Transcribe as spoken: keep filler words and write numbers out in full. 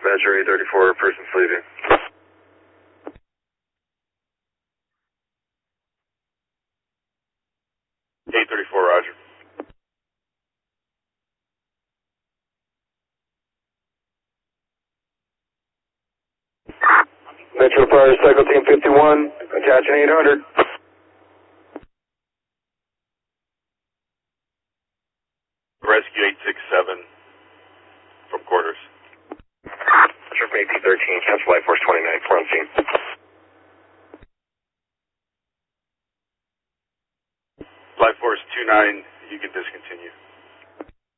Badger eight thirty-four, person's leaving. eight thirty-four, roger. Metro Fire Cycle Team fifty-one, attaching eight hundred. Rescue eight six seven from quarters. Trip A T thirteen, cancel Life Force twenty-nine, front scene. Life Force two nine